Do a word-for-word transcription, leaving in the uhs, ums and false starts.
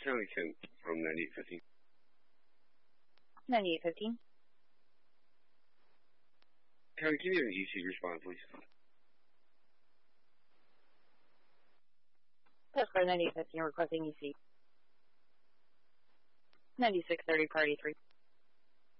County ten from ninety-eight fifteen. ninety-eight fifteen. County, can you have an E C respond, please? That's for ninety-eight fifteen requesting E C. ninety-six thirty, priority three.